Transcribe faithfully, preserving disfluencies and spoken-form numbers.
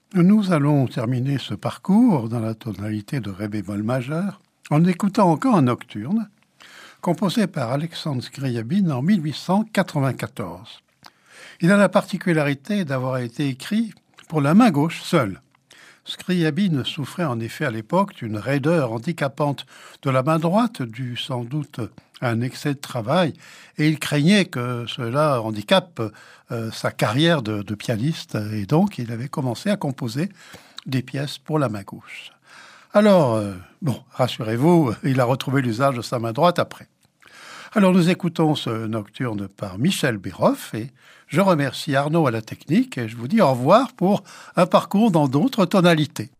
Nous allons terminer ce parcours dans la tonalité de ré bémol majeur en écoutant encore un nocturne composé par Alexandre Scriabine en mille huit cent quatre-vingt-quatorze. Il a la particularité d'avoir été écrit pour la main gauche seule. Scriabine souffrait en effet à l'époque d'une raideur handicapante de la main droite, due sans doute à un excès de travail, et il craignait que cela handicape euh, sa carrière de, de pianiste, et donc il avait commencé à composer des pièces pour la main gauche. Alors, euh, bon, rassurez-vous, il a retrouvé l'usage de sa main droite après. Alors nous écoutons ce nocturne par Michel Béroff et je remercie Arnaud à la technique et je vous dis au revoir pour un parcours dans d'autres tonalités.